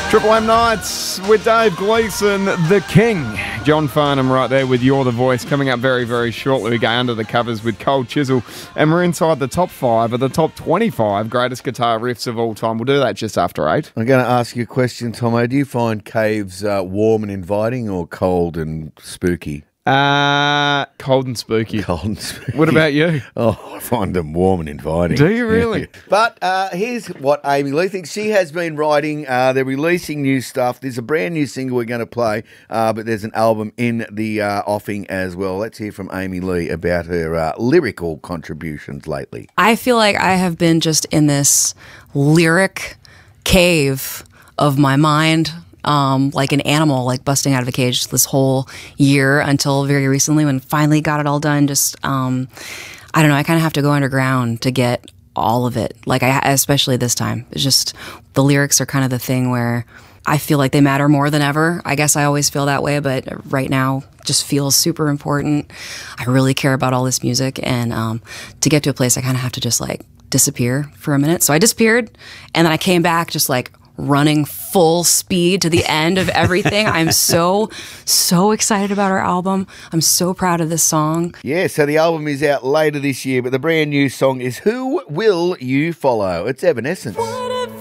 Triple M Nights with Dave Gleeson, the King. John Farnham right there with You're the Voice. Coming up very, very shortly, we go under the covers with Cold Chisel. And we're inside the top 5 of the top 25 greatest guitar riffs of all time. We'll do that just after 8. I'm going to ask you a question, Tomo. Do you find caves warm and inviting or cold and spooky? Cold and spooky. Cold and spooky. What about you? Oh, I find them warm and inviting. Do you really? But here's what Amy Lee thinks. She has been writing. They're releasing new stuff. There's a brand new single we're going to play, but there's an album in the offing as well. Let's hear from Amy Lee about her lyrical contributions lately. I feel like I have been just in this lyric cave of my mind, like an animal, like busting out of a cage this whole year until very recently when finally got it all done. Just, I don't know, I kind of have to go underground to get all of it. Like, especially this time. It's just, the lyrics are kind of the thing where I feel like they matter more than ever. I guess I always feel that way, but right now just feels super important. I really care about all this music, and to get to a place, I kind of have to just like disappear for a minute. So I disappeared, and then I came back just like running full speed to the end of everything. I'm so excited about our album. I'm so proud of this song. Yeah, so the album is out later this year, but the brand new song is Who Will You Follow? It's Evanescence.